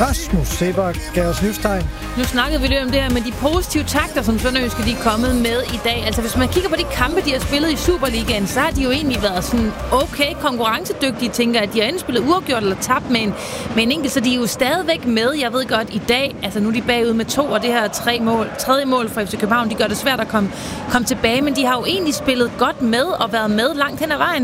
Rasmus Sebak gav os livstegn. Nu snakkede vi lidt om det her med de positive takter, som Sønderjyske de er kommet med i dag. Altså hvis man kigger på de kampe, de har spillet i Superligaen, så har de jo egentlig været sådan okay konkurrencedygtige, tænker at de har enten spillet uafgjort eller tabt med en enkelt, så de er jo stadigvæk med. Jeg ved godt i dag, altså nu er de bagud med 2, og det her tredje mål for FC København, de gør det svært at komme tilbage, men de har jo egentlig spillet godt med og været med langt hen ad vejen.